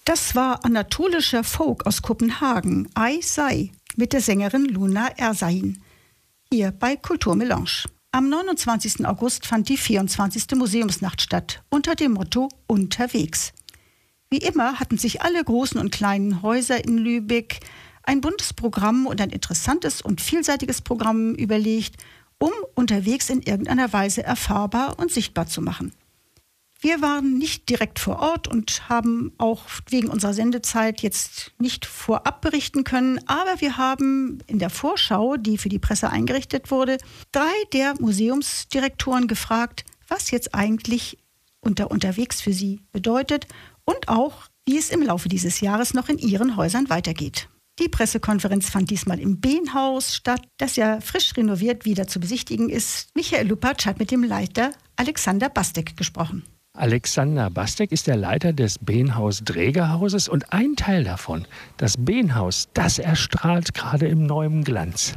Das war anatolischer Folk aus Kopenhagen, Ai Sei, mit der Sängerin Luna Ersain. Hier bei Kulturmelange. Am 29. August fand die 24. Museumsnacht statt, unter dem Motto Unterwegs. Wie immer hatten sich alle großen und kleinen Häuser in Lübeck ein buntes Programm und ein interessantes und vielseitiges Programm überlegt, um unterwegs in irgendeiner Weise erfahrbar und sichtbar zu machen. Wir waren nicht direkt vor Ort und haben auch wegen unserer Sendezeit jetzt nicht vorab berichten können, aber wir haben in der Vorschau, die für die Presse eingerichtet wurde, 3 der Museumsdirektoren gefragt, was jetzt eigentlich unterwegs für sie bedeutet und auch, wie es im Laufe dieses Jahres noch in ihren Häusern weitergeht. Die Pressekonferenz fand diesmal im Behnhaus statt, das ja frisch renoviert wieder zu besichtigen ist. Michael Lupatsch hat mit dem Leiter Alexander Bastek gesprochen. Alexander Bastek ist der Leiter des Behnhaus-Drägerhauses und ein Teil davon, das Behnhaus, das erstrahlt gerade im neuen Glanz.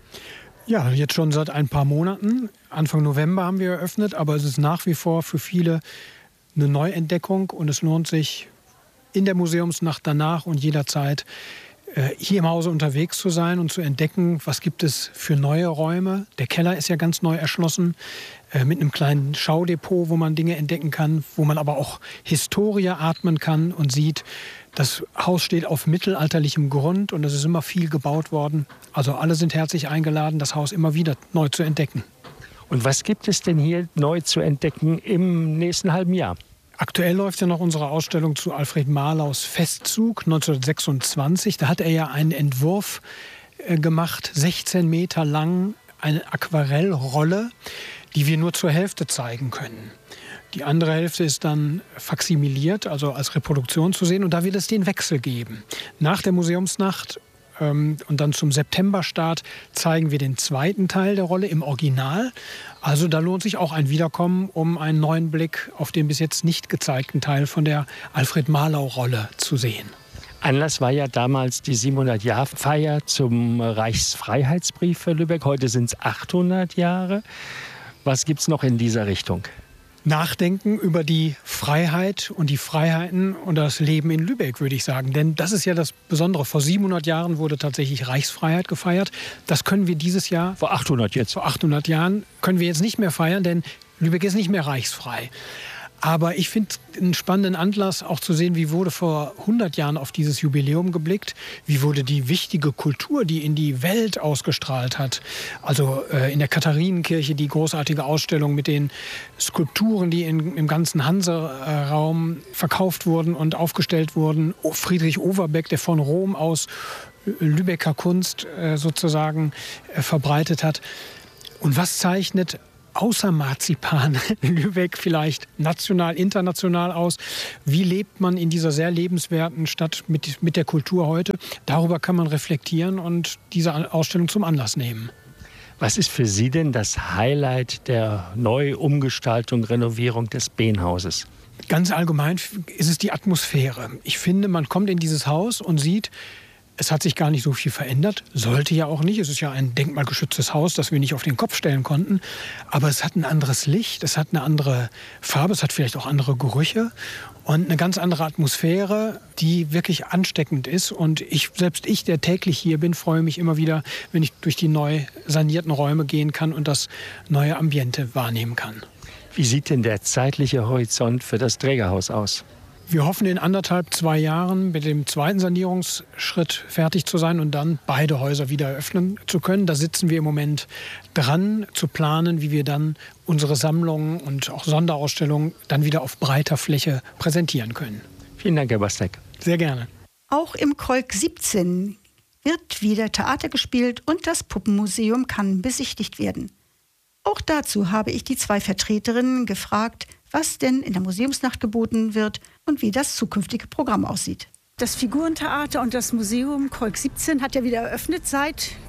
Ja, jetzt schon seit ein paar Monaten. Anfang November haben wir eröffnet, aber es ist nach wie vor für viele eine Neuentdeckung und es lohnt sich in der Museumsnacht danach und jederzeit hier im Hause unterwegs zu sein und zu entdecken, was gibt es für neue Räume. Der Keller ist ja ganz neu erschlossen, mit einem kleinen Schaudepot, wo man Dinge entdecken kann, wo man aber auch Historie atmen kann und sieht, das Haus steht auf mittelalterlichem Grund und es ist immer viel gebaut worden. Also alle sind herzlich eingeladen, das Haus immer wieder neu zu entdecken. Und was gibt es denn hier neu zu entdecken im nächsten halben Jahr? Aktuell läuft ja noch unsere Ausstellung zu Alfred Marlaus Festzug 1926. Da hat er ja einen Entwurf gemacht, 16 Meter lang, eine Aquarellrolle, die wir nur zur Hälfte zeigen können. Die andere Hälfte ist dann faksimiliert, also als Reproduktion zu sehen. Und da wird es den Wechsel geben. Nach der Museumsnacht und dann zum Septemberstart zeigen wir den zweiten Teil der Rolle im Original. Also da lohnt sich auch ein Wiederkommen, um einen neuen Blick auf den bis jetzt nicht gezeigten Teil von der Alfred Marlau-Rolle zu sehen. Anlass war ja damals die 700-Jahr-Feier zum Reichsfreiheitsbrief für Lübeck. Heute sind es 800 Jahre. Was gibt es noch in dieser Richtung? Nachdenken über die Freiheit und die Freiheiten und das Leben in Lübeck, würde ich sagen. Denn das ist ja das Besondere. Vor 700 Jahren wurde tatsächlich Reichsfreiheit gefeiert. Das können wir dieses Jahr... Vor 800 jetzt. Vor 800 Jahren können wir jetzt nicht mehr feiern, denn Lübeck ist nicht mehr reichsfrei. Aber ich finde einen spannenden Anlass auch zu sehen, wie wurde vor 100 Jahren auf dieses Jubiläum geblickt, wie wurde die wichtige Kultur, die in die Welt ausgestrahlt hat. Also in der Katharinenkirche die großartige Ausstellung mit den Skulpturen, die im ganzen Hanse-Raum verkauft wurden und aufgestellt wurden. Friedrich Overbeck, der von Rom aus Lübecker Kunst sozusagen verbreitet hat. Und was zeichnet außer Marzipan Lübeck vielleicht national, international aus? Wie lebt man in dieser sehr lebenswerten Stadt mit der Kultur heute? Darüber kann man reflektieren und diese Ausstellung zum Anlass nehmen. Was ist für Sie denn das Highlight der Neuumgestaltung, Renovierung des Behnhauses? Ganz allgemein ist es die Atmosphäre. Ich finde, man kommt in dieses Haus und sieht, es hat sich gar nicht so viel verändert, sollte ja auch nicht. Es ist ja ein denkmalgeschütztes Haus, das wir nicht auf den Kopf stellen konnten. Aber es hat ein anderes Licht, es hat eine andere Farbe, es hat vielleicht auch andere Gerüche und eine ganz andere Atmosphäre, die wirklich ansteckend ist. Und selbst ich, der täglich hier bin, freue mich immer wieder, wenn ich durch die neu sanierten Räume gehen kann und das neue Ambiente wahrnehmen kann. Wie sieht denn der zeitliche Horizont für das Trägerhaus aus? Wir hoffen in 1,5–2 Jahren mit dem zweiten Sanierungsschritt fertig zu sein und dann beide Häuser wieder eröffnen zu können. Da sitzen wir im Moment dran, zu planen, wie wir dann unsere Sammlungen und auch Sonderausstellungen dann wieder auf breiter Fläche präsentieren können. Vielen Dank, Herr Bastek. Sehr gerne. Auch im Kolk 17 wird wieder Theater gespielt und das Puppenmuseum kann besichtigt werden. Auch dazu habe ich die 2 Vertreterinnen gefragt, was denn in der Museumsnacht geboten wird und wie das zukünftige Programm aussieht. Das Figurentheater und das Museum Kolk 17 hat ja wieder eröffnet seit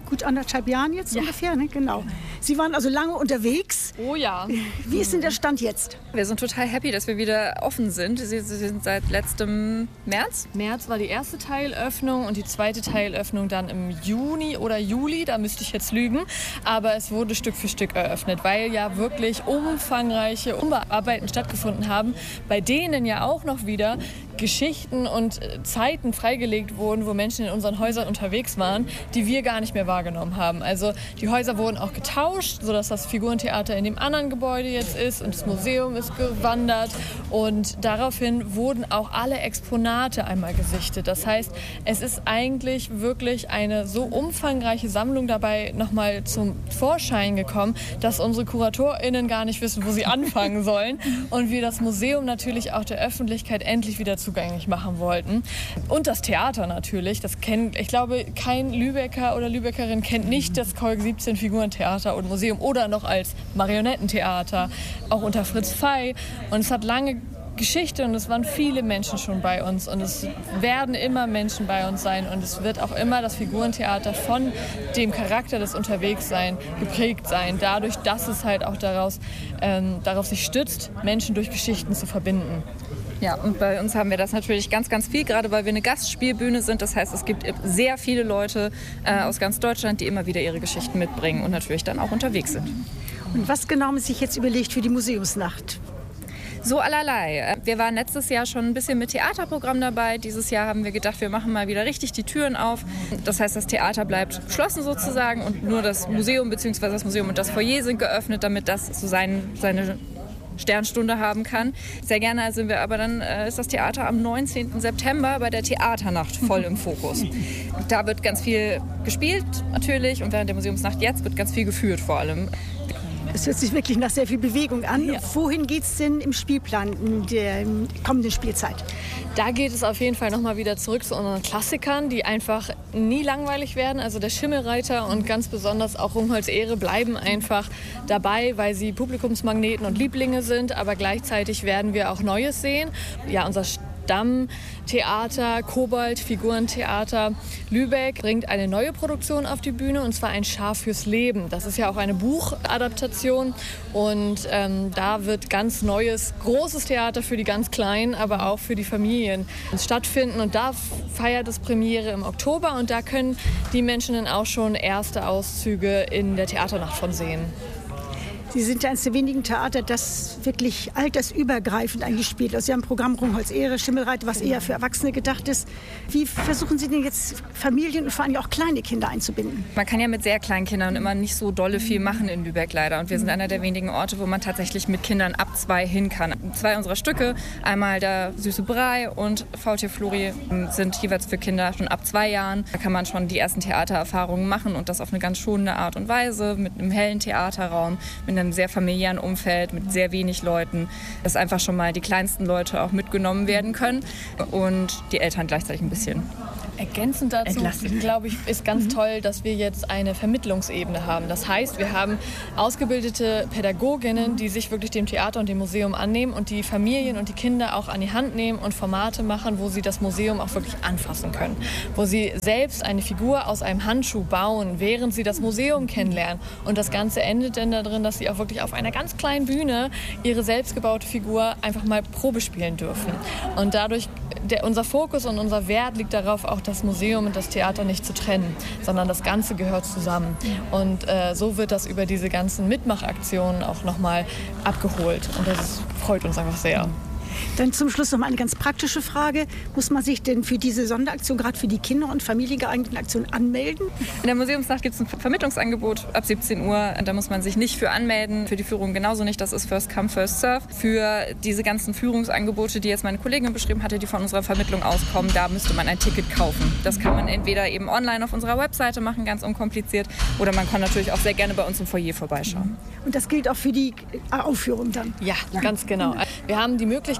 gut 1,5 Jahren jetzt ungefähr, ne? Genau. Sie waren also lange unterwegs. Oh ja. Wie ist denn der Stand jetzt? Wir sind total happy, dass wir wieder offen sind. Sie sind seit letztem März. März war die erste Teilöffnung und die zweite Teilöffnung dann im Juni oder Juli. Da müsste ich jetzt lügen. Aber es wurde Stück für Stück eröffnet, weil ja wirklich umfangreiche Umbauarbeiten stattgefunden haben, bei denen ja auch noch wieder Geschichten und Zeiten freigelegt wurden, wo Menschen in unseren Häusern unterwegs waren, die wir gar nicht mehr wahrgenommen haben. Also die Häuser wurden auch getauscht, sodass das Figurentheater in dem anderen Gebäude jetzt ist und das Museum ist gewandert. Und daraufhin wurden auch alle Exponate einmal gesichtet. Das heißt, es ist eigentlich wirklich eine so umfangreiche Sammlung dabei nochmal zum Vorschein gekommen, dass unsere KuratorInnen gar nicht wissen, wo sie anfangen sollen. Und wir das Museum natürlich auch der Öffentlichkeit endlich wieder zugänglich machen wollten. Und das Theater natürlich. Ich glaube, kein Lübecker oder Lübeckerin kennt nicht das Kolk 17 Figurentheater und Museum oder noch als Marionettentheater, auch unter Fritz Fey. Und es hat lange Geschichte und es waren viele Menschen schon bei uns und es werden immer Menschen bei uns sein und es wird auch immer das Figurentheater von dem Charakter des Unterwegssein geprägt sein, dadurch, dass es halt auch darauf sich stützt, Menschen durch Geschichten zu verbinden. Ja, und bei uns haben wir das natürlich ganz, ganz viel, gerade weil wir eine Gastspielbühne sind. Das heißt, es gibt sehr viele Leute aus ganz Deutschland, die immer wieder ihre Geschichten mitbringen und natürlich dann auch unterwegs sind. Und was genau haben Sie sich jetzt überlegt für die Museumsnacht? So allerlei. Wir waren letztes Jahr schon ein bisschen mit Theaterprogramm dabei. Dieses Jahr haben wir gedacht, wir machen mal wieder richtig die Türen auf. Das heißt, das Theater bleibt geschlossen sozusagen und nur das Museum bzw. das Museum und das Foyer sind geöffnet, damit das so seine Sternstunde haben kann. Sehr gerne sind wir aber dann ist das Theater am 19. September bei der Theaternacht voll im Fokus. Da wird ganz viel gespielt natürlich und während der Museumsnacht jetzt wird ganz viel geführt vor allem. Es hört sich wirklich nach sehr viel Bewegung an. Ja. Wohin geht es denn im Spielplan in der kommenden Spielzeit? Da geht es auf jeden Fall nochmal wieder zurück zu unseren Klassikern, die einfach nie langweilig werden. Also der Schimmelreiter und ganz besonders auch Rungholts Ehre bleiben einfach dabei, weil sie Publikumsmagneten und Lieblinge sind. Aber gleichzeitig werden wir auch Neues sehen. Ja, unser Stammtheater, Kobold, Figurentheater Lübeck bringt eine neue Produktion auf die Bühne und zwar ein Schaf fürs Leben. Das ist ja auch eine Buchadaptation und da wird ganz neues, großes Theater für die ganz Kleinen, aber auch für die Familien stattfinden und da feiert es Premiere im Oktober und da können die Menschen dann auch schon erste Auszüge in der Theaternacht von sehen. Sie sind ja eines der wenigen Theater, das wirklich altersübergreifend eigentlich spielt. Also Sie haben ein Programm Rungholts Ehre, Schimmelreiter, was eher für Erwachsene gedacht ist. Wie versuchen Sie denn jetzt Familien und vor allem auch kleine Kinder einzubinden? Man kann ja mit sehr kleinen Kindern immer nicht so dolle viel machen in Lübeck leider. Und wir sind einer der wenigen Orte, wo man tatsächlich mit Kindern ab 2 hin kann. 2 unserer Stücke, einmal der Süße Brei und Faultier Flori, sind jeweils für Kinder schon ab 2 Jahren. Da kann man schon die ersten Theatererfahrungen machen und das auf eine ganz schonende Art und Weise, mit einem hellen Theaterraum, mit einem sehr familiären Umfeld, mit sehr wenig Leuten, dass einfach schon mal die kleinsten Leute auch mitgenommen werden können und die Eltern gleichzeitig ein bisschen ergänzend dazu, glaube ich, ist ganz toll, dass wir jetzt eine Vermittlungsebene haben. Das heißt, wir haben ausgebildete Pädagoginnen, die sich wirklich dem Theater und dem Museum annehmen und die Familien und die Kinder auch an die Hand nehmen und Formate machen, wo sie das Museum auch wirklich anfassen können. Wo sie selbst eine Figur aus einem Handschuh bauen, während sie das Museum kennenlernen. Und das Ganze endet dann darin, dass sie auch wirklich auf einer ganz kleinen Bühne ihre selbstgebaute Figur einfach mal Probe spielen dürfen. Und dadurch, unser Fokus und unser Wert liegt darauf, auch das Museum und das Theater nicht zu trennen, sondern das Ganze gehört zusammen. Und so wird das über diese ganzen Mitmachaktionen auch nochmal abgeholt. Und das freut uns einfach sehr. Dann zum Schluss noch mal eine ganz praktische Frage. Muss man sich denn für diese Sonderaktion, gerade für die Kinder- und familiengeeigneten Aktionen, anmelden? In der Museumsnacht gibt es ein Vermittlungsangebot ab 17 Uhr. Da muss man sich nicht für anmelden, für die Führung genauso nicht. Das ist First Come, First Serve. Für diese ganzen Führungsangebote, die jetzt meine Kollegin beschrieben hatte, die von unserer Vermittlung auskommen, da müsste man ein Ticket kaufen. Das kann man entweder eben online auf unserer Webseite machen, ganz unkompliziert, oder man kann natürlich auch sehr gerne bei uns im Foyer vorbeischauen. Und das gilt auch für die Aufführung dann? Ja, ganz genau. Wir haben die Möglichkeit,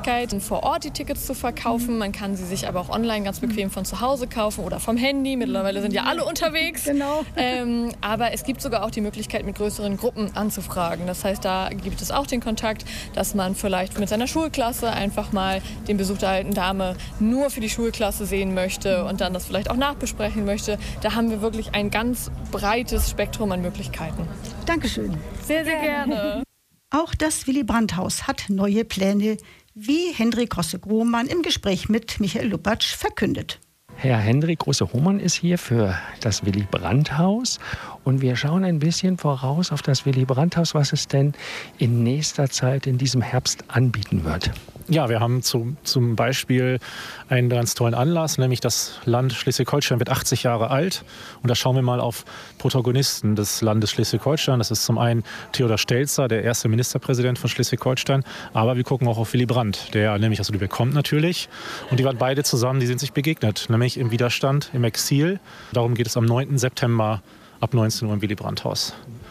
Möglichkeit, vor Ort die Tickets zu verkaufen. Man kann sie sich aber auch online ganz bequem von zu Hause kaufen oder vom Handy. Mittlerweile sind ja alle unterwegs. Genau. Aber es gibt sogar auch die Möglichkeit, mit größeren Gruppen anzufragen. Das heißt, da gibt es auch den Kontakt, dass man vielleicht mit seiner Schulklasse einfach mal den Besuch der alten Dame nur für die Schulklasse sehen möchte und dann das vielleicht auch nachbesprechen möchte. Da haben wir wirklich ein ganz breites Spektrum an Möglichkeiten. Dankeschön. Sehr, sehr gerne. Auch das Willy-Brandt-Haus hat neue Pläne, wie Hendrik Grosse-Grohmann im Gespräch mit Michael Lupatsch verkündet. Herr Hendrik Grosse-Grohmann ist hier für das Willy-Brandt-Haus und wir schauen ein bisschen voraus auf das Willy-Brandt-Haus, was es denn in nächster Zeit in diesem Herbst anbieten wird. Ja, wir haben zum Beispiel einen ganz tollen Anlass, nämlich das Land Schleswig-Holstein wird 80 Jahre alt. Und da schauen wir mal auf Protagonisten des Landes Schleswig-Holstein. Das ist zum einen Theodor Steltzer, der erste Ministerpräsident von Schleswig-Holstein. Aber wir gucken auch auf Willy Brandt, der nämlich aus Lübeck kommt natürlich. Und die waren beide zusammen, die sind sich begegnet, nämlich im Widerstand, im Exil. Darum geht es am 9. September ab 19 Uhr im Willy-Brandt-Haus.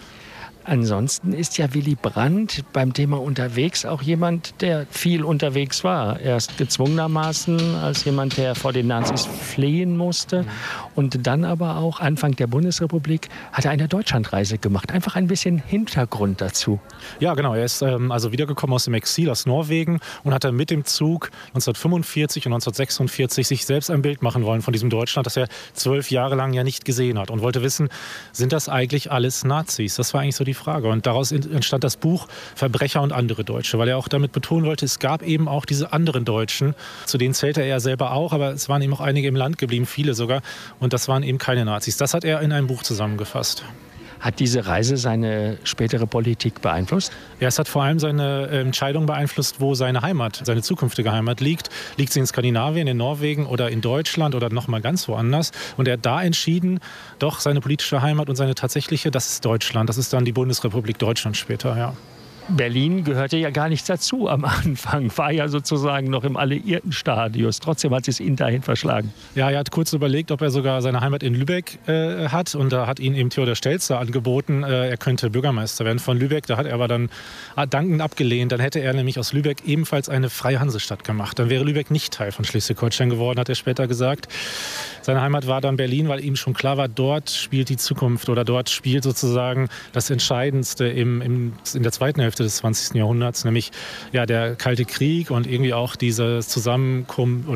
Ansonsten ist ja Willy Brandt beim Thema unterwegs auch jemand, der viel unterwegs war. Erst gezwungenermaßen als jemand, der vor den Nazis fliehen musste. Und dann aber auch Anfang der Bundesrepublik hat er eine Deutschlandreise gemacht. Einfach ein bisschen Hintergrund dazu. Ja, genau. Er ist also wiedergekommen aus dem Exil aus Norwegen und hat dann mit dem Zug 1945 und 1946 sich selbst ein Bild machen wollen von diesem Deutschland, das er 12 Jahre lang ja nicht gesehen hat. Und wollte wissen, sind das eigentlich alles Nazis? Das war eigentlich so die Frage. Und daraus entstand das Buch Verbrecher und andere Deutsche, weil er auch damit betonen wollte, es gab eben auch diese anderen Deutschen, zu denen zählte er selber auch, aber es waren eben auch einige im Land geblieben, viele sogar. Und das waren eben keine Nazis. Das hat er in einem Buch zusammengefasst. Hat diese Reise seine spätere Politik beeinflusst? Ja, es hat vor allem seine Entscheidung beeinflusst, wo seine Heimat, seine zukünftige Heimat liegt. Liegt sie in Skandinavien, in Norwegen oder in Deutschland oder noch mal ganz woanders? Und er hat da entschieden, doch seine politische Heimat und seine tatsächliche, das ist Deutschland. Das ist dann die Bundesrepublik Deutschland später, ja. Berlin gehörte ja gar nicht dazu am Anfang, war ja sozusagen noch im alliierten Stadius. Trotzdem hat es ihn dahin verschlagen. Ja, er hat kurz überlegt, ob er sogar seine Heimat in Lübeck hat. Und da hat ihn eben Theodor Steltzer angeboten, er könnte Bürgermeister werden von Lübeck. Da hat er aber dann dankend abgelehnt. Dann hätte er nämlich aus Lübeck ebenfalls eine freie Hansestadt gemacht. Dann wäre Lübeck nicht Teil von Schleswig-Holstein geworden, hat er später gesagt. Seine Heimat war dann Berlin, weil ihm schon klar war, dort spielt die Zukunft oder dort spielt sozusagen das Entscheidendste in der zweiten Hälfte des 20. Jahrhunderts, nämlich ja, der Kalte Krieg und irgendwie auch dieses Zusammenkommen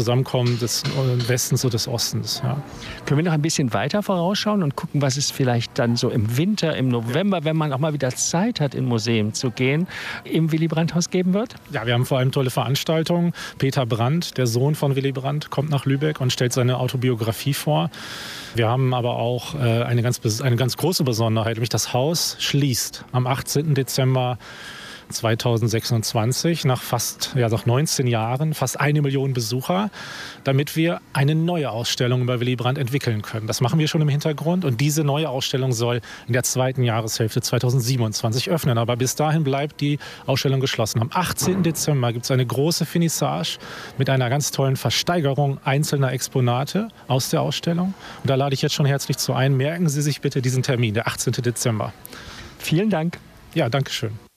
des Westens und des Ostens. Ja. Können wir noch ein bisschen weiter vorausschauen und gucken, was es vielleicht dann so im Winter, im November, wenn man auch mal wieder Zeit hat, in Museen zu gehen, im Willy-Brandt-Haus geben wird? Ja, wir haben vor allem tolle Veranstaltungen. Peter Brandt, der Sohn von Willy Brandt, kommt nach Lübeck und stellt seine Autobiografie vor. Wir haben aber auch eine ganz große Besonderheit, nämlich das Haus schließt am 18. Dezember 2026, nach 19 Jahren, fast 1 Million Besucher, damit wir eine neue Ausstellung über Willy Brandt entwickeln können. Das machen wir schon im Hintergrund und diese neue Ausstellung soll in der zweiten Jahreshälfte 2027 öffnen. Aber bis dahin bleibt die Ausstellung geschlossen. Am 18. Dezember gibt es eine große Finissage mit einer ganz tollen Versteigerung einzelner Exponate aus der Ausstellung. Und da lade ich jetzt schon herzlich zu ein. Merken Sie sich bitte diesen Termin, der 18. Dezember. Vielen Dank. Ja, danke schön.